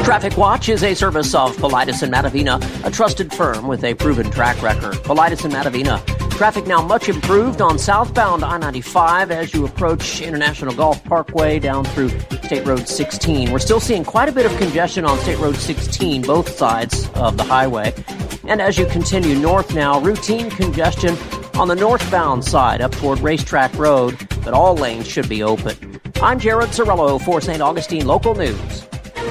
Traffic Watch is a service of Paulides and Matavina, a trusted firm with a proven track record. Paulides and Matavina. Traffic now much improved on southbound I-95 as you approach International Golf Parkway down through State Road 16. We're still seeing quite a bit of congestion on State Road 16, both sides of the highway. And as you continue north now, routine congestion on the northbound side up toward Racetrack Road, but all lanes should be open. I'm Jared Sorello for St. Augustine Local News.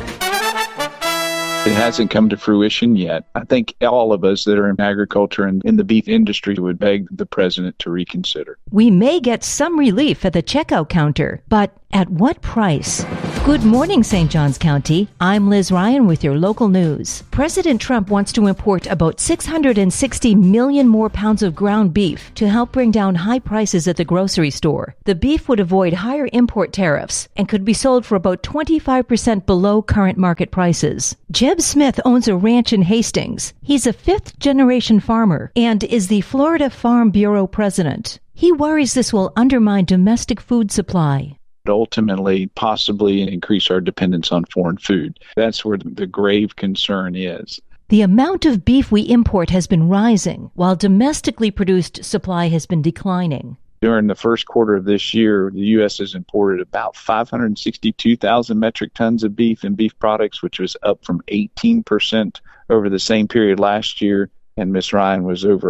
It hasn't come to fruition yet. I think all of us that are in agriculture and in the beef industry would beg the president to reconsider. We may get some relief at the checkout counter, but at what price? Good morning, St. Johns County. I'm Liz Ryan with your local news. President Trump wants to import about 660 million more pounds of ground beef to help bring down high prices at the grocery store. The beef would avoid higher import tariffs and could be sold for about 25% below current market prices. Jeb Smith owns a ranch in Hastings. He's a fifth-generation farmer and is the Florida Farm Bureau president. He worries this will undermine domestic food supply. Ultimately, possibly increase our dependence on foreign food. That's where the grave concern is. The amount of beef we import has been rising, while domestically produced supply has been declining. During the first quarter of this year, the U.S. has imported about 562,000 metric tons of beef and beef products, which was up from 18% over the same period last year. And Ms. Ryan was over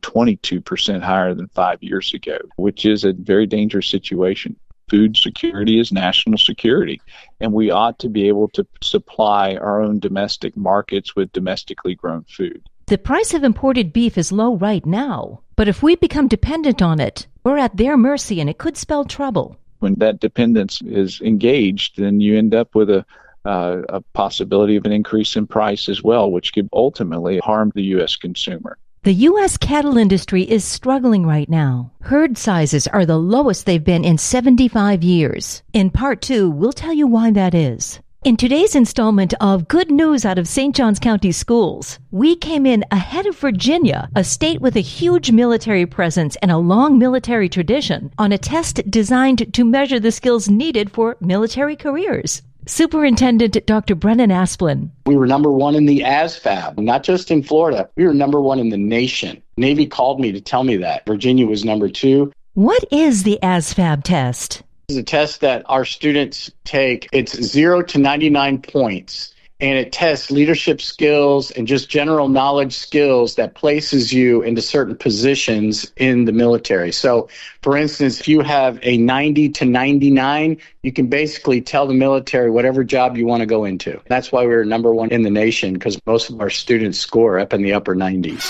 122% higher than 5 years ago, which is a very dangerous situation. Food security is national security, and we ought to be able to supply our own domestic markets with domestically grown food. The price of imported beef is low right now, but if we become dependent on it, we're at their mercy and it could spell trouble. When that dependence is engaged, then you end up with a possibility of an increase in price as well, which could ultimately harm the U.S. consumer. The U.S. cattle industry is struggling right now. Herd sizes are the lowest they've been in 75 years. In Part 2, we'll tell you why that is. In today's installment of Good News out of St. Johns County Schools, we came in ahead of Virginia, a state with a huge military presence and a long military tradition, on a test designed to measure the skills needed for military careers. Superintendent Dr. Brennan Asplin. We were number one in the ASVAB, not just in Florida. We were number one in the nation. Navy called me to tell me that. Virginia was number two. What is the ASVAB test? It's a test that our students take. It's 0 to 99 points, and it tests leadership skills and just general knowledge skills that places you into certain positions in the military. So, for instance, if you have a 90 to 99, you can basically tell the military whatever job you want to go into. That's why we're number one in the nation, because most of our students score up in the upper 90s.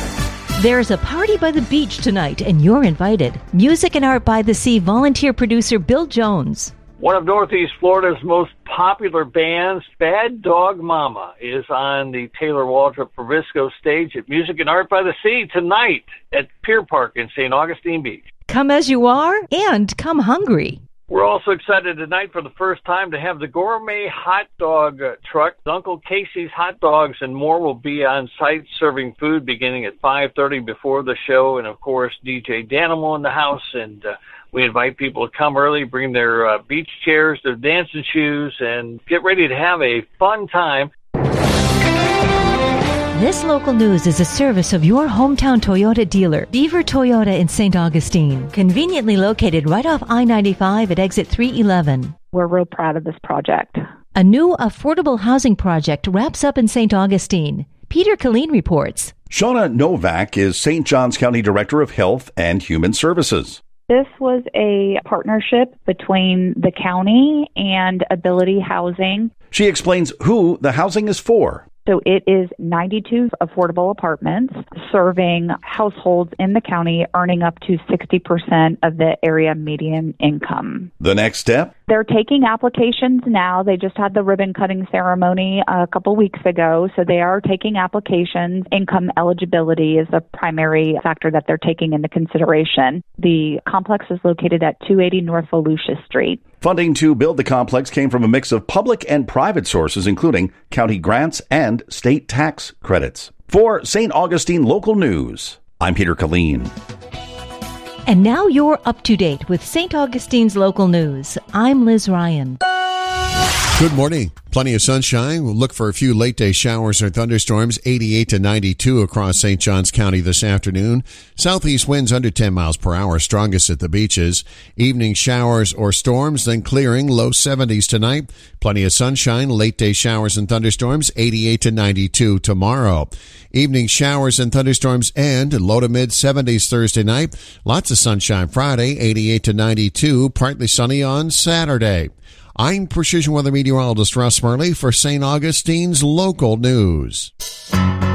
There's a party by the beach tonight, and you're invited. Music and Art by the Sea volunteer producer Bill Jones. One of Northeast Florida's most popular bands, Bad Dog Mama, is on the Taylor Waldrop Provisco stage at Music and Art by the Sea tonight at Pier Park in St. Augustine Beach. Come as you are and come hungry. We're also excited tonight for the first time to have the gourmet hot dog truck. Uncle Casey's Hot Dogs and more will be on site serving food beginning at 5:30 before the show. And, of course, DJ Danimal in the house. And we invite people to come early, bring their beach chairs, their dancing shoes, and get ready to have a fun time. This local news is a service of your hometown Toyota dealer, Beaver Toyota in St. Augustine, conveniently located right off I-95 at exit 311. We're real proud of this project. A new affordable housing project wraps up in St. Augustine. Peter Killeen reports. Shauna Novak is St. Johns County Director of Health and Human Services. This was a partnership between the county and Ability Housing. She explains who the housing is for. So it is 92 affordable apartments serving households in the county earning up to 60% of the area median income. The next step? They're taking applications now. They just had the ribbon cutting ceremony a couple weeks ago. So they are taking applications. Income eligibility is a primary factor that they're taking into consideration. The complex is located at 280 North Volusia Street. Funding to build the complex came from a mix of public and private sources, including county grants and state tax credits. For St. Augustine Local News, I'm Peter Killeen. And now you're up to date with St. Augustine's local news. I'm Liz Ryan. Good morning. Plenty of sunshine. We'll look for a few late day showers or thunderstorms, 88 to 92 across St. Johns County this afternoon. Southeast winds under 10 miles per hour, strongest at the beaches. Evening showers or storms, then clearing, low 70s tonight. Plenty of sunshine, late day showers and thunderstorms, 88 to 92 tomorrow. Evening showers and thunderstorms and low to mid 70s Thursday night. Lots of sunshine Friday, 88 to 92, partly sunny on Saturday. I'm Precision Weather Meteorologist Russ Murley for St. Augustine's Local News.